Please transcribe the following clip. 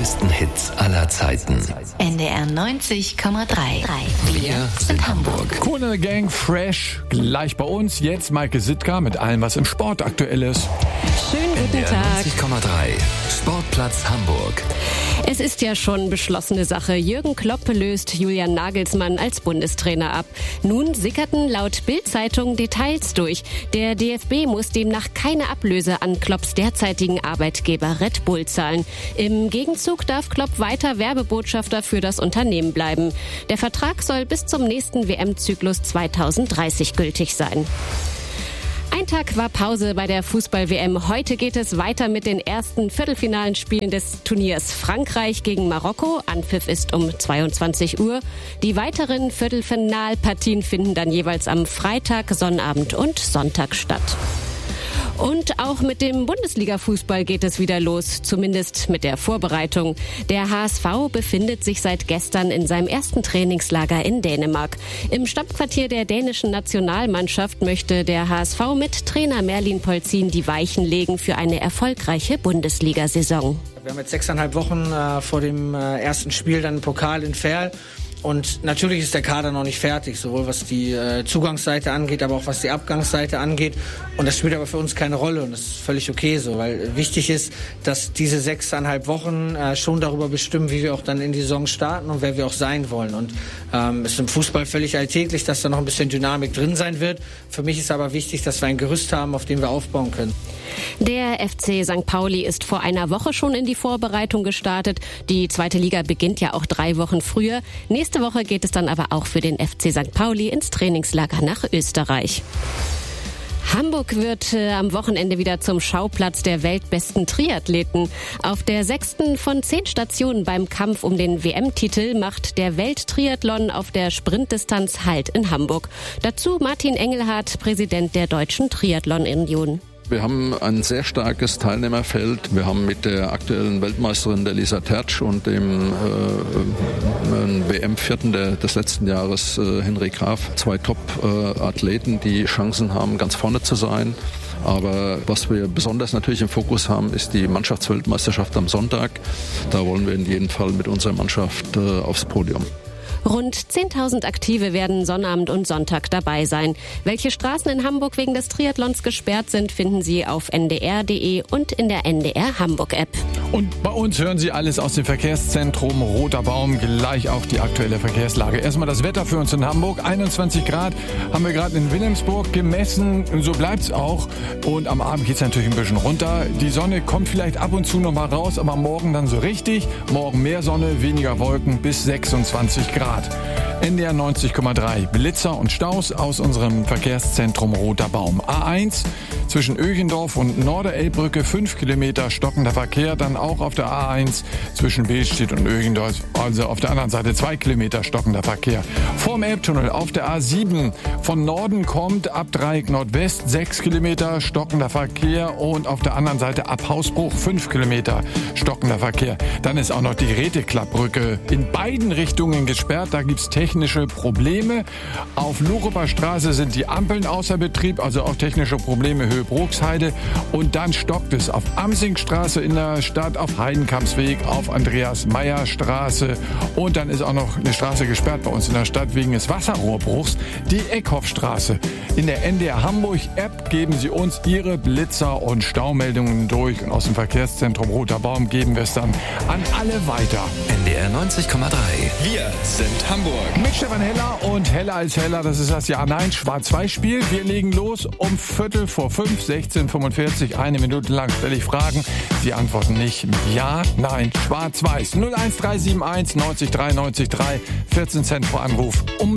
größten Hits aller Zeiten. NDR 90,3. Wir sind Hamburg. Cool in the Gang, fresh, gleich bei uns. Jetzt Maike Sitka mit allem, was im Sport aktuell ist. Schönen guten NDR Tag. 90,3. Sportplatz Hamburg. Es ist ja schon beschlossene Sache. Jürgen Klopp löst Julian Nagelsmann als Bundestrainer ab. Nun sickerten laut Bild-Zeitung Details durch. Der DFB muss demnach keine Ablöse an Klopps derzeitigen Arbeitgeber Red Bull zahlen. Im Gegenzug darf Klopp weiter Werbebotschafter für das Unternehmen bleiben. Der Vertrag soll bis zum nächsten WM-Zyklus 2030 gültig sein. Ein Tag war Pause bei der Fußball-WM. Heute geht es weiter mit den ersten viertelfinalen Spielen des Turniers. Frankreich gegen Marokko. Anpfiff ist um 22 Uhr. Die weiteren Viertelfinalpartien finden dann jeweils am Freitag, Sonnabend und Sonntag statt. Und auch mit dem Bundesliga-Fußball geht es wieder los, zumindest mit der Vorbereitung. Der HSV befindet sich seit gestern in seinem ersten Trainingslager in Dänemark. Im Stammquartier der dänischen Nationalmannschaft möchte der HSV mit Trainer Merlin Polzin die Weichen legen für eine erfolgreiche Bundesliga-Saison. Wir haben jetzt 6,5 Wochen vor dem ersten Spiel dann Pokal in Verl. Und natürlich ist der Kader noch nicht fertig, sowohl was die Zugangsseite angeht, aber auch was die Abgangsseite angeht. Und das spielt aber für uns keine Rolle und das ist völlig okay so, weil wichtig ist, dass diese 6,5 Wochen schon darüber bestimmen, wie wir auch dann in die Saison starten und wer wir auch sein wollen. Und es ist im Fußball völlig alltäglich, dass da noch ein bisschen Dynamik drin sein wird. Für mich ist aber wichtig, dass wir ein Gerüst haben, auf dem wir aufbauen können. Der FC St. Pauli ist vor einer Woche schon in die Vorbereitung gestartet. Die zweite Liga beginnt ja auch 3 Wochen früher. Nächste Woche geht es dann aber auch für den FC St. Pauli ins Trainingslager nach Österreich. Hamburg wird am Wochenende wieder zum Schauplatz der weltbesten Triathleten. Auf der 6. von 10 Stationen beim Kampf um den WM-Titel macht der Welttriathlon auf der Sprintdistanz Halt in Hamburg. Dazu Martin Engelhardt, Präsident der Deutschen Triathlon-Union. Wir haben ein sehr starkes Teilnehmerfeld. Wir haben mit der aktuellen Weltmeisterin der Lisa Tertsch und dem WM-Vierten des letzten Jahres, Henry Graf, 2 Top-Athleten, die Chancen haben, ganz vorne zu sein. Aber was wir besonders natürlich im Fokus haben, ist die Mannschaftsweltmeisterschaft am Sonntag. Da wollen wir in jedem Fall mit unserer Mannschaft aufs Podium. Rund 10.000 Aktive werden Sonnabend und Sonntag dabei sein. Welche Straßen in Hamburg wegen des Triathlons gesperrt sind, finden Sie auf ndr.de und in der NDR Hamburg-App. Und bei uns hören Sie alles aus dem Verkehrszentrum Roter Baum, gleich auch die aktuelle Verkehrslage. Erstmal das Wetter für uns in Hamburg. 21 Grad haben wir gerade in Wilhelmsburg gemessen. So bleibt's auch. Und am Abend geht's natürlich ein bisschen runter. Die Sonne kommt vielleicht ab und zu noch mal raus, aber morgen dann so richtig. Morgen mehr Sonne, weniger Wolken bis 26 Grad. NDR 90,3. Blitzer und Staus aus unserem Verkehrszentrum Roter Baum. A1 zwischen Öchendorf und Norderelbbrücke 5 Kilometer stockender Verkehr. Dann auch auf der A1 zwischen Billstedt und Öchendorf, also auf der anderen Seite 2 Kilometer stockender Verkehr. Vorm Elbtunnel auf der A7 von Norden kommt ab Dreieck Nordwest 6 Kilometer stockender Verkehr und auf der anderen Seite ab Hausbruch 5 Kilometer stockender Verkehr. Dann ist auch noch die Räteklappbrücke in beiden Richtungen gesperrt. Da gibt's technische Probleme. Auf Luruper Straße sind die Ampeln außer Betrieb, also auch technische Probleme Höhe Bruchsheide. Und dann stockt es auf Amsingstraße in der Stadt, auf Heidenkampsweg, auf Andreas-Meyer-Straße. Und dann ist auch noch eine Straße gesperrt bei uns in der Stadt wegen des Wasserrohrbruchs, die Eckhoffstraße. In der NDR Hamburg-App geben Sie uns Ihre Blitzer- und Staumeldungen durch. Und aus dem Verkehrszentrum Roter Baum geben wir es dann an alle weiter. NDR 90,3. Wir sind Hamburg. Mit Stefan Heller und Heller als Heller, das ist das Ja-Nein Schwarz-Weiß-Spiel. Wir legen los um 4:45, 16:45. 1 Minute lang stelle ich Fragen. Sie antworten nicht mit Ja, Nein, Schwarz-Weiß. 01371 90 3 90 3, 14 Cent pro Anruf. Um